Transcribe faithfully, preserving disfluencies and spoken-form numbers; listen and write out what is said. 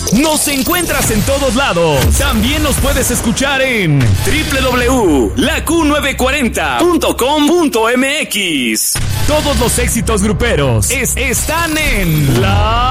Nos encuentras en todos lados. También nos puedes escuchar en doble u doble u doble u punto la q novecientos cuarenta punto com punto m x. Todos los éxitos gruperos es- están en La